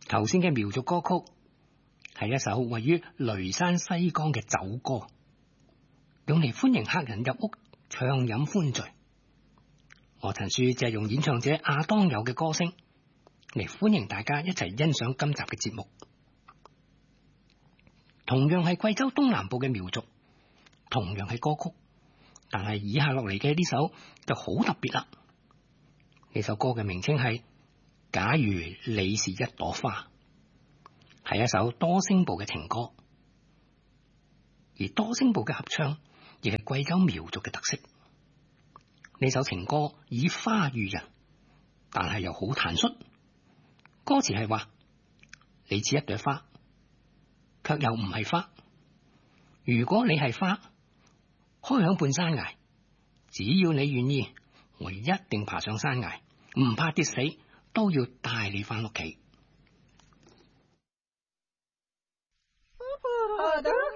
頭先嘅苗族歌曲係一首位於雷山西江嘅酒歌，用嚟歡迎客人入屋暢飲歡聚。我陳樹借用演唱者亞當友嘅歌聲嚟歡迎大家一齊欣賞今集嘅節目。同樣係貴州東南部嘅苗族，同樣係歌曲，但係以下落嚟嘅呢首就好特別啦。呢首歌嘅名稱係假如你是一朵花，係一首多聲部嘅情歌，而多聲部嘅合唱亦係貴州苗族嘅特色。呢首情歌以花喻人，但係又好坦率。歌詞係話：你似一朵花，卻又唔係花。如果你係花，開響半山崖，只要你願意，我一定爬上山崖，唔怕跌死，都要帶你翻屋企。